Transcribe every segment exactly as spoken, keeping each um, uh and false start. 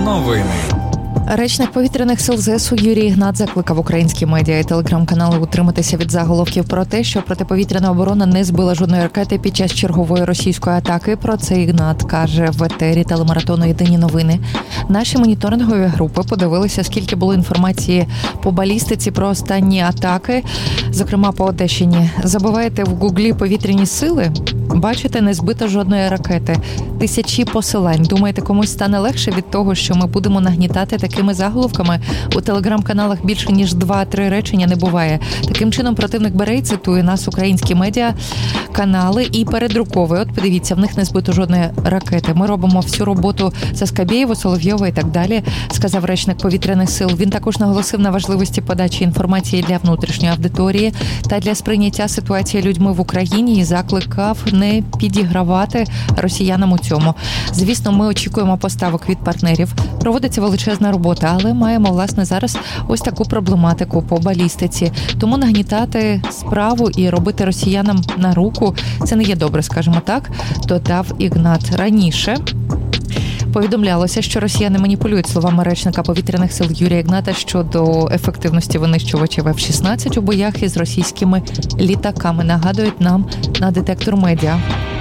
Новини. Речник повітряних сил ЗСУ Юрій Ігнат закликав українські медіа і телеграм-канали утриматися від заголовків про те, що протиповітряна оборона не збила жодної ракети під час чергової російської атаки. Про це Ігнат каже в етері телемаратону «Єдині новини». Наші моніторингові групи подивилися, скільки було інформації по балістиці про останні атаки, зокрема по Одещині. Забиваєте в гуглі повітряні сили, бачите, не збито жодної ракети. Тисячі посилань. Думаєте, комусь стане легше від того, що ми будемо нагнітати такими заголовками? У телеграм-каналах більше ніж два-три речення не буває. Таким чином противник бере і цитує нас, українські медіа, канали, і передруковує. От подивіться, в них не збито жодної ракети. Ми робимо всю роботу за Скабєєва, Соловйова і так далі, сказав речник повітряних сил. Він також наголосив на важливості подачі інформації для внутрішньої аудиторії та для сприйняття ситуації людьми в Україні і закликав не підігравати росіянам у цьому. Звісно, ми очікуємо поставок від партнерів. Проводиться величезна робота, але маємо, власне, зараз ось таку проблематику по балістиці. Тому нагнітати справу і робити росіянам на руку – це не є добре, скажімо так, додав Ігнат. Раніше повідомлялося, що росіяни маніпулюють словами речника повітряних сил Юрія Ігната щодо ефективності винищувачів еф шістнадцять у боях із російськими літаками. Нагадують нам на детектор медіа.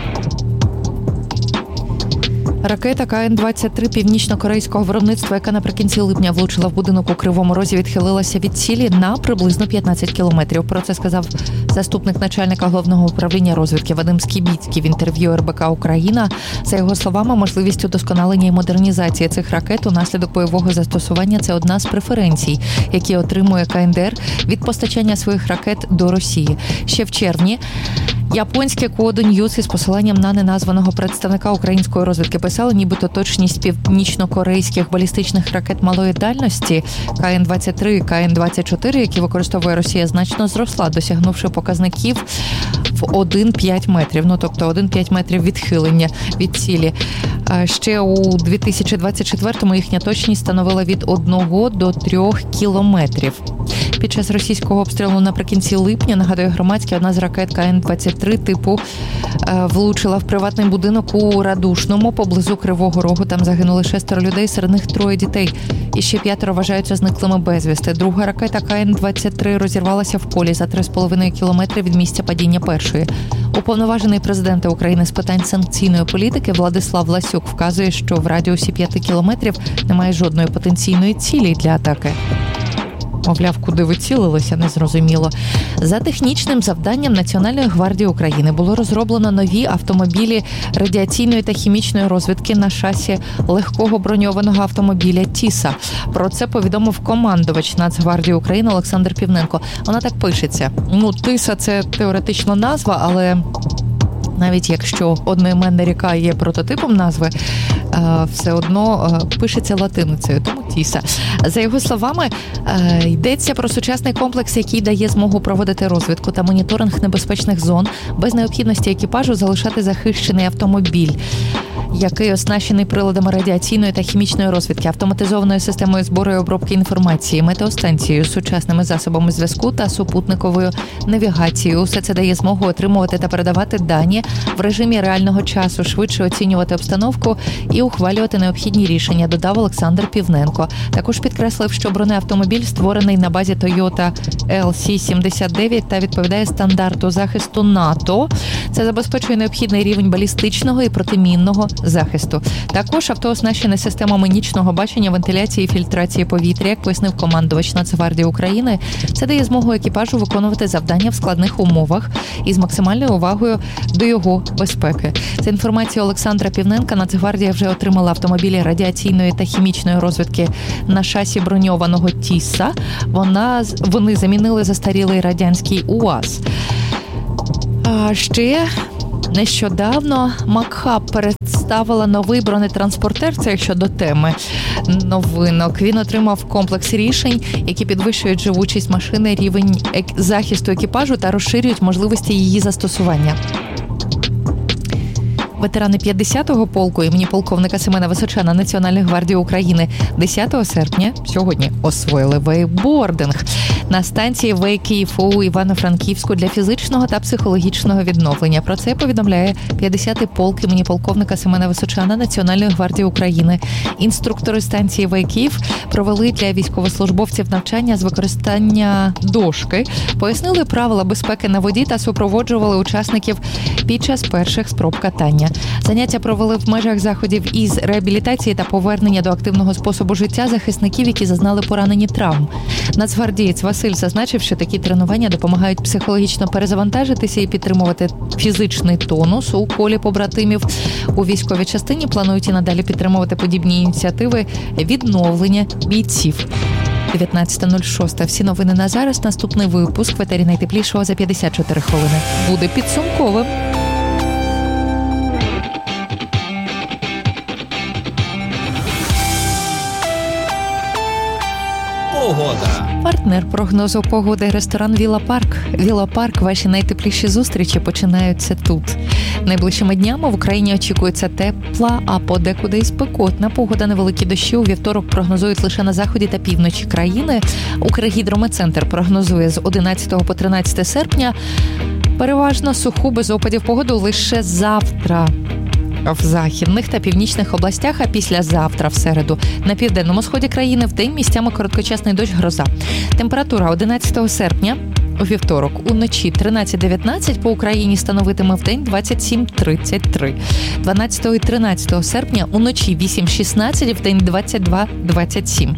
Ракета Ка Ен двадцять три північно-корейського виробництва, яка наприкінці липня влучила в будинок у Кривому Розі, відхилилася від цілі на приблизно п'ятнадцять кілометрів. Про це сказав заступник начальника головного управління розвідки Вадим Скібіцький в інтерв'ю ер бе ка «Україна». За його словами, можливість удосконалення і модернізації цих ракет унаслідок бойового застосування – це одна з преференцій, які отримує Ка Ен Де Ер від постачання своїх ракет до Росії. Ще в червні японське Кодо Ньюс із посиланням на неназваного представника української розвідки писало, нібито точність північно-корейських балістичних ракет малої дальності Ка Ен двадцять три і Ка Ен двадцять чотири, які використовує Росія, значно зросла, досягнувши показників в один цілих п'ять метрів. Ну, тобто один цілих п'ять метрів відхилення від цілі. Ще у дві тисячі двадцять четвертому їхня точність становила від одного до трьох кілометрів. Під час російського обстрілу наприкінці липня, нагадує громадське, одна з ракет Ка Ен двадцять три типу влучила в приватний будинок у Радушному поблизу Кривого Рогу. Там загинули шестеро людей, серед них троє дітей. І ще п'ятеро вважаються зниклими безвісти. Друга ракета Ка Ен двадцять три розірвалася в полі за три з половиною кілометри від місця падіння першої. Уповноважений президента України з питань санкційної політики Владислав Ласюк вказує, що в радіусі п'яти кілометрів немає жодної потенційної цілі для атаки. Мовляв, куди ви цілилися, незрозуміло. За технічним завданням Національної гвардії України було розроблено нові автомобілі радіаційної та хімічної розвідки на шасі легкого броньованого автомобіля «Тіса». Про це повідомив командувач Нацгвардії України Олександр Півненко. Вона так пишеться. Ну, «Тиса» – це теоретично назва, але навіть якщо одноіменна ріка є прототипом назви, все одно пишеться латиницею, тому «Тіса». За його словами, йдеться про сучасний комплекс, який дає змогу проводити розвідку та моніторинг небезпечних зон без необхідності екіпажу залишати захищений автомобіль, який оснащений приладами радіаційної та хімічної розвідки, автоматизованою системою збору і обробки інформації, метеостанцією, сучасними засобами зв'язку та супутниковою навігацією. Усе це дає змогу отримувати та передавати дані в режимі реального часу, швидше оцінювати обстановку і ухвалювати необхідні рішення, додав Олександр Півненко. Також підкреслив, що бронеавтомобіль створений на базі Toyota Ел Сі сімдесят дев'ять та відповідає стандарту захисту НАТО. Це забезпечує необхідний рівень балістичного і протимінного захисту. Також авто оснащене системами нічного бачення, вентиляції і фільтрації повітря, як пояснив командувач Нацгвардії України. Це дає змогу екіпажу виконувати завдання в складних умовах із максимальною увагою до його безпеки. Це інформація Олександра Півненка. Нацгвардія вже отримала автомобілі радіаційної та хімічної розвідки на шасі броньованого «Тіса». Вона, вони замінили застарілий радянський УАЗ. А ще нещодавно Макхаб представила новий бронетранспортер, це якщо до теми новинок. Він отримав комплекс рішень, які підвищують живучість машини, рівень захисту екіпажу та розширюють можливості її застосування. Ветерани п'ятдесятого полку імені полковника Семена Височана Національної гвардії України десятого серпня сьогодні освоїли вейкбординг. на станції ВЕ Київ у Івано-Франківську для фізичного та психологічного відновлення. Про це повідомляє п'ятдесятий полк імені полковника Семена Височана Національної гвардії України. Інструктори станції ВЕ Київ провели для військовослужбовців навчання з використання дошки, пояснили правила безпеки на воді та супроводжували учасників під час перших спроб катання. Заняття провели в межах заходів із реабілітації та повернення до активного способу життя захисників, які зазнали поранені травм. Нацгвардієць Василь зазначив, що такі тренування допомагають психологічно перезавантажитися і підтримувати фізичний тонус у колі побратимів. У військовій частині планують і надалі підтримувати подібні ініціативи відновлення бійців. дев'ятнадцята нуль шість. Всі новини на зараз. Наступний випуск в етері найтеплішого за п'ятдесят чотири хвилини. Буде підсумковим. Погода. Партнер прогнозу погоди – ресторан «Вілла Парк». «Вілла Парк» – ваші найтепліші зустрічі починаються тут. Найближчими днями в Україні очікується тепла, а подекуди і спекотна погода. Невеликі дощі у вівторок прогнозують лише на заході та півночі країни. Укргідрометцентр прогнозує з одинадцятого по тринадцяте серпня переважно суху без опадів погоду лише завтра в західних та північних областях, а післязавтра в середу на південному сході країни вдень місцями короткочасний дощ, гроза. Температура одинадцятого серпня у вівторок уночі тринадцять дев'ятнадцять, по Україні становитиме вдень двадцять сім тридцять три. дванадцятого і тринадцятого серпня уночі вісім шістнадцять, вдень двадцять два двадцять сім.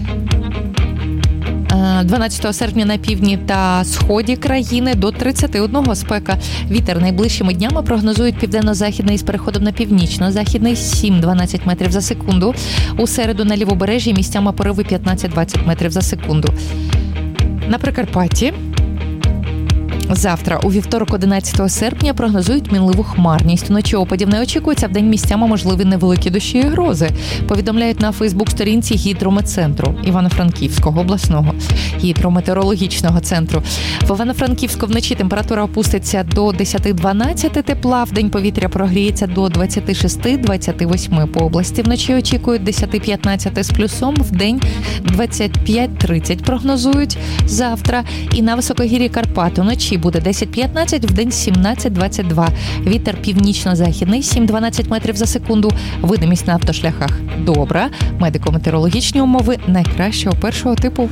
дванадцятого серпня на півдні та сході країни до тридцять один спека. Вітер найближчими днями прогнозують південно-західний з переходом на північно-західний сім дванадцять метрів за секунду. У середу на лівобережжі місцями пориви п'ятнадцять двадцять метрів за секунду. На Прикарпатті завтра, у вівторок одинадцятого серпня, прогнозують мінливу хмарність. Вночі опадів не очікується, вдень місцями можливі невеликі дощі і грози. Повідомляють на Фейсбук-сторінці гідрометцентру Івано-Франківського обласного гідрометеорологічного центру. В Івано-Франківську вночі температура опуститься до десять дванадцять тепла, вдень повітря прогріється до двадцять шість двадцять вісім. По області вночі очікують десять п'ятнадцять з плюсом, вдень двадцять п'ять тридцять прогнозують завтра. І на високогір'ї Карпат вночі буде десять п'ятнадцять, вдень сімнадцять двадцять два. Вітер північно-західний сім дванадцять метрів за секунду. Видимість на автошляхах добра. Медико-метеорологічні умови найкращого першого типу.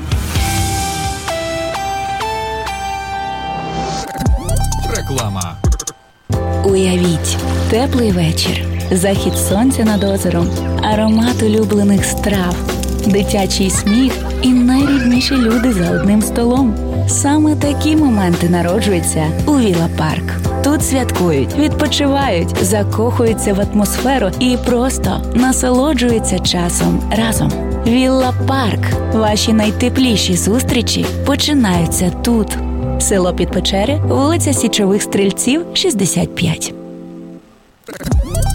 Реклама. Уявіть, теплий вечір, захід сонця над озером, аромат улюблених страв, дитячий сміх і найрідніші люди за одним столом. Саме такі моменти народжуються у Вілла Парк. Тут святкують, відпочивають, закохуються в атмосферу і просто насолоджуються часом разом. Вілла Парк. Ваші найтепліші зустрічі починаються тут. Село Підпечери, вулиця Січових Стрільців, шістдесят п'ять.